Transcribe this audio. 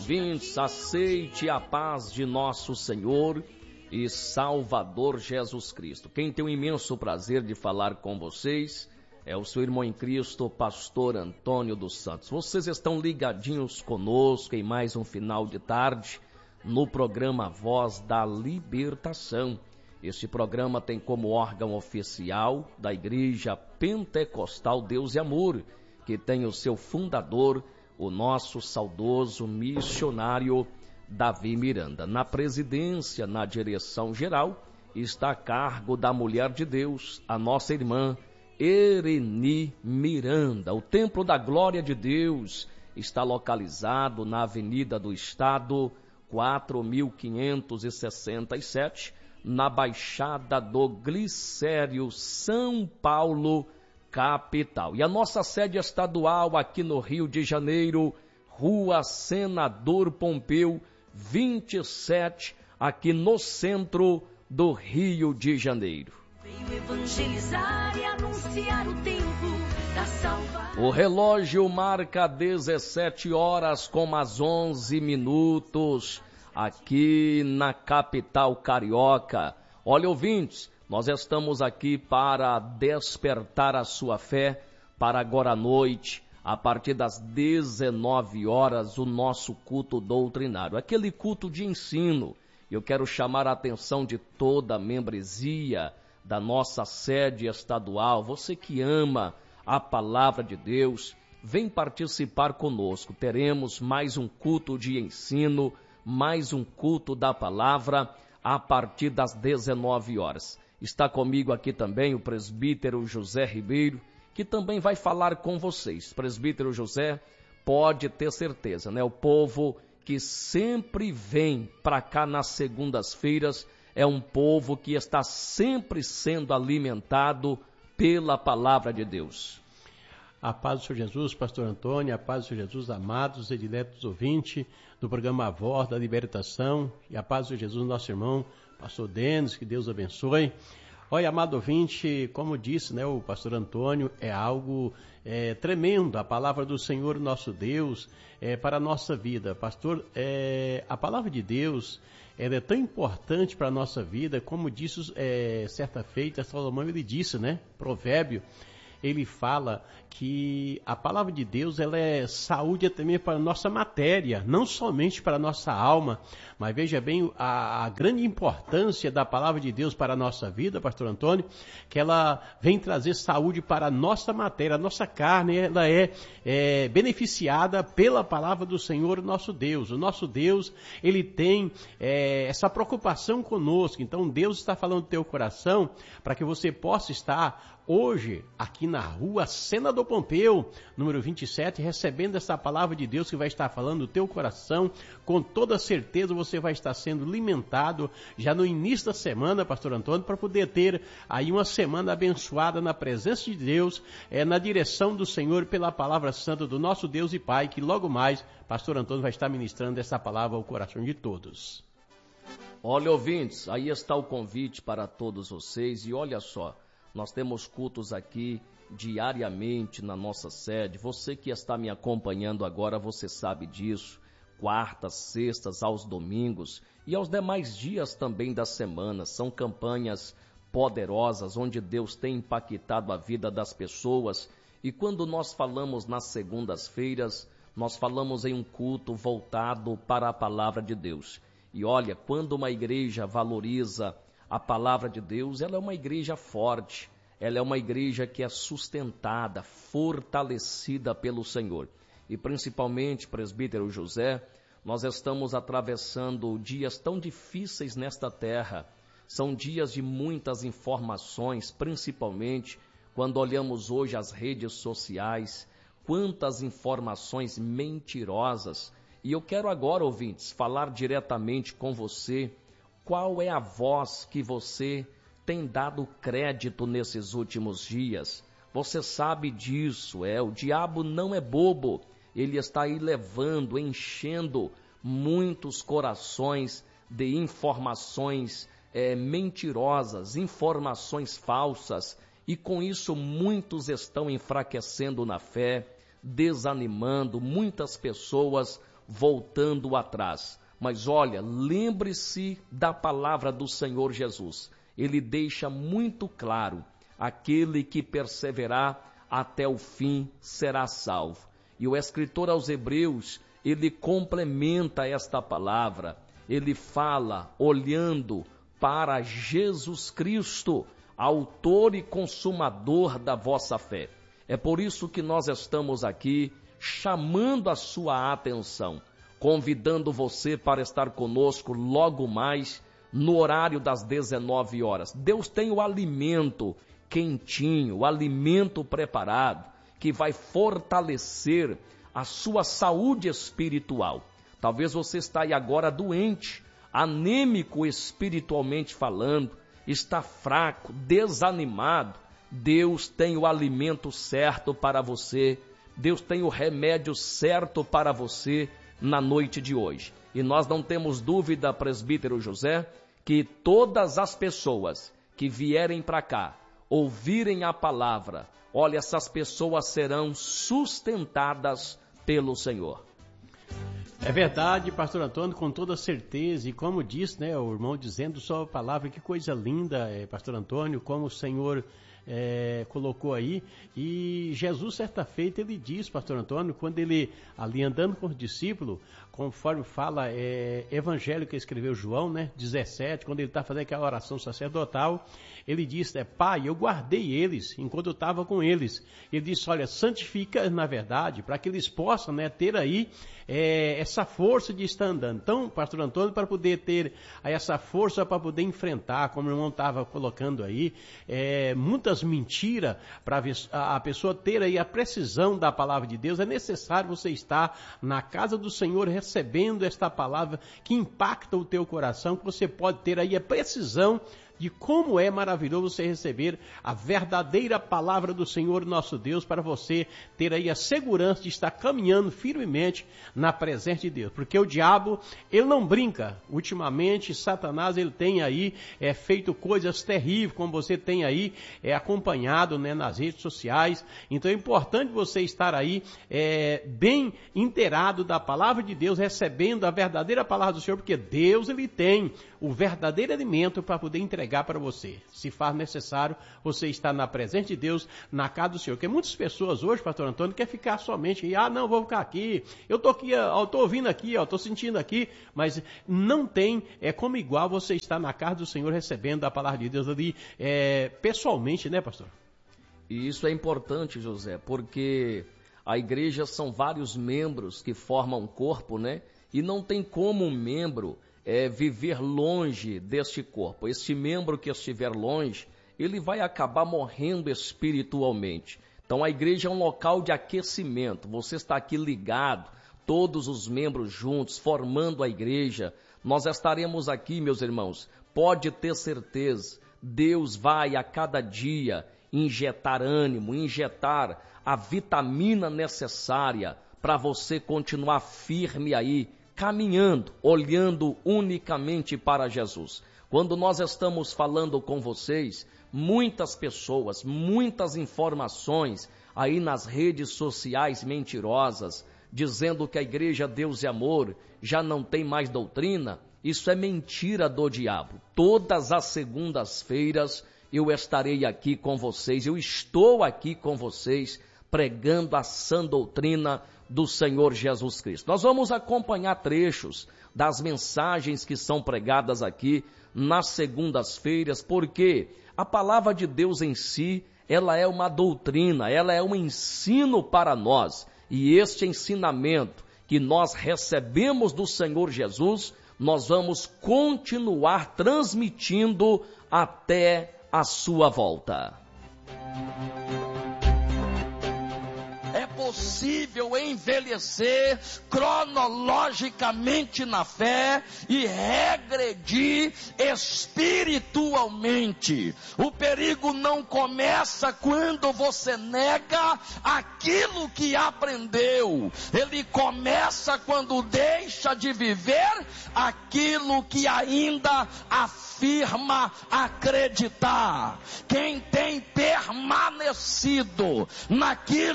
Ouvintes, aceite a paz de nosso Senhor e Salvador Jesus Cristo. Quem tem o imenso prazer de falar com vocês é o seu irmão em Cristo, pastor Antônio dos Santos. Vocês estão ligadinhos conosco em mais um final de tarde no programa Voz da Libertação. Este programa tem como órgão oficial da Igreja Pentecostal Deus e Amor, que tem o seu fundador, o nosso saudoso missionário Davi Miranda. Na presidência, na direção geral, está a cargo da Mulher de Deus, a nossa irmã Ereni Miranda. O Templo da Glória de Deus está localizado na Avenida do Estado, 4567, na Baixada do Glicério, São Paulo, capital. E a nossa sede estadual aqui no Rio de Janeiro, Rua Senador Pompeu, 27, aqui no centro do Rio de Janeiro. Veio evangelizar e anunciar o tempo da salvação. O relógio marca 17 horas com as 11 minutos aqui na capital carioca. Olha, ouvintes, nós estamos aqui para despertar a sua fé para agora à noite, a partir das 19 horas, o nosso culto doutrinário, aquele culto de ensino. Eu quero chamar a atenção de toda a membresia da nossa sede estadual, você que ama a palavra de Deus, vem participar conosco. Teremos mais um culto de ensino, mais um culto da palavra a partir das 19 horas. Está comigo aqui também o presbítero José Ribeiro, que também vai falar com vocês. Presbítero José, pode ter certeza, né? O povo que sempre vem para cá nas segundas-feiras é um povo que está sempre sendo alimentado pela palavra de Deus. A paz do Senhor Jesus, pastor Antônio, a paz do Senhor Jesus, amados e diletos ouvintes do programa A Voz da Libertação, e a paz do Senhor Jesus, nosso irmão, pastor Denis, que Deus abençoe. Olha, amado ouvinte, como disse, né, o pastor Antônio, é algo tremendo, a palavra do Senhor nosso Deus para a nossa vida. Pastor, a palavra de Deus, ela é tão importante para a nossa vida, como disse certa feita, Salomão, ele disse, né, provérbio, ele fala que a palavra de Deus, ela é saúde também para a nossa matéria, não somente para a nossa alma, mas veja bem a grande importância da palavra de Deus para a nossa vida, pastor Antônio, que ela vem trazer saúde para a nossa matéria, a nossa carne, ela é beneficiada pela palavra do Senhor, nosso Deus. O nosso Deus, ele tem essa preocupação conosco, então Deus está falando do teu coração, para que você possa estar hoje, aqui na rua Senador Pompeu, número 27, recebendo essa palavra de Deus que vai estar falando do teu coração, com toda certeza você vai estar sendo alimentado já no início da semana, pastor Antônio, para poder ter aí uma semana abençoada na presença de Deus, na direção do Senhor, pela palavra santa do nosso Deus e Pai, que logo mais, pastor Antônio vai estar ministrando essa palavra ao coração de todos. Olha, ouvintes, aí está o convite para todos vocês, e olha só, nós temos cultos aqui diariamente na nossa sede. Você que está me acompanhando agora, você sabe disso. Quartas, sextas, aos domingos e aos demais dias também da semana. São campanhas poderosas onde Deus tem impactado a vida das pessoas. E quando nós falamos nas segundas-feiras, nós falamos em um culto voltado para a palavra de Deus. E olha, quando uma igreja valoriza a palavra de Deus, ela é uma igreja forte, ela é uma igreja que é sustentada, fortalecida pelo Senhor. E principalmente, presbítero José, nós estamos atravessando dias tão difíceis nesta terra. São dias de muitas informações, principalmente quando olhamos hoje as redes sociais, quantas informações mentirosas. E eu quero agora, ouvintes, falar diretamente com você. Qual é a voz que você tem dado crédito nesses últimos dias? Você sabe disso, o diabo não é bobo. Ele está aí levando, enchendo muitos corações de informações mentirosas, informações falsas. E com isso muitos estão enfraquecendo na fé, desanimando, muitas pessoas voltando atrás. Mas olha, lembre-se da palavra do Senhor Jesus. Ele deixa muito claro, aquele que perseverar até o fim será salvo. E o escritor aos Hebreus, ele complementa esta palavra. Ele fala olhando para Jesus Cristo, autor e consumador da vossa fé. É por isso que nós estamos aqui chamando a sua atenção, convidando você para estar conosco logo mais no horário das 19 horas. Deus tem o alimento quentinho, o alimento preparado, que vai fortalecer a sua saúde espiritual. Talvez você está aí agora doente, anêmico espiritualmente falando, está fraco, desanimado. Deus tem o alimento certo para você, Deus tem o remédio certo para você na noite de hoje. E nós não temos dúvida, presbítero José, que todas as pessoas que vierem para cá, ouvirem a palavra, olha, essas pessoas serão sustentadas pelo Senhor. É verdade, pastor Antônio, com toda certeza, e como disse, né, o irmão dizendo só a palavra, que coisa linda, pastor Antônio, como o Senhor colocou aí. E Jesus, certa feita, ele diz, pastor Antônio, quando ele, ali andando com os discípulos, conforme fala Evangelho que escreveu João, né, 17, quando ele está fazendo aquela oração sacerdotal, ele diz, Pai, eu guardei eles enquanto eu estava com eles. Ele disse, olha, santifica na verdade, para que eles possam, né, ter aí essa força de estar andando. Então, pastor Antônio, para poder ter essa força para poder enfrentar, como o irmão estava colocando aí, muitas mentiras, para a pessoa ter aí a precisão da palavra de Deus, é necessário você estar na casa do Senhor recebendo esta palavra que impacta o teu coração, que você pode ter aí a precisão de como é maravilhoso você receber a verdadeira palavra do Senhor nosso Deus, para você ter aí a segurança de estar caminhando firmemente na presença de Deus. Porque o diabo, ele não brinca. Ultimamente, Satanás, ele tem aí feito coisas terríveis, como você tem aí acompanhado, né, nas redes sociais. Então é importante você estar aí bem inteirado da palavra de Deus, recebendo a verdadeira palavra do Senhor, porque Deus, ele tem o verdadeiro alimento para poder entregar para você. Se faz necessário você estar na presença de Deus, na casa do Senhor. Porque muitas pessoas hoje, pastor Antônio, quer ficar somente, não, vou ficar aqui, eu estou aqui, eu estou ouvindo aqui, eu estou sentindo aqui, mas não tem, como igual você estar na casa do Senhor recebendo a palavra de Deus ali, pessoalmente, né, pastor? E isso é importante, José, porque a igreja são vários membros que formam um corpo, né? E não tem como um membro viver longe deste corpo. Este membro que estiver longe, ele vai acabar morrendo espiritualmente. Então a igreja é um local de aquecimento. Você está aqui ligado, todos os membros juntos, formando a igreja. Nós estaremos aqui, meus irmãos. Pode ter certeza, Deus vai a cada dia injetar ânimo, injetar a vitamina necessária para você continuar firme aí, caminhando, olhando unicamente para Jesus. Quando nós estamos falando com vocês, muitas pessoas, muitas informações aí nas redes sociais mentirosas, dizendo que a igreja Deus e Amor já não tem mais doutrina, isso é mentira do diabo. Todas as segundas-feiras eu estarei aqui com vocês, eu estou aqui com vocês, pregando a sã doutrina do Senhor Jesus Cristo. Nós vamos acompanhar trechos das mensagens que são pregadas aqui nas segundas-feiras, porque a palavra de Deus em si, ela é uma doutrina, ela é um ensino para nós. E este ensinamento que nós recebemos do Senhor Jesus, nós vamos continuar transmitindo até a sua volta. É possível envelhecer cronologicamente na fé e regredir espiritualmente. O perigo não começa quando você nega aquilo que aprendeu. Ele começa quando deixa de viver aquilo que ainda afirma acreditar. Quem tem permanecido naquilo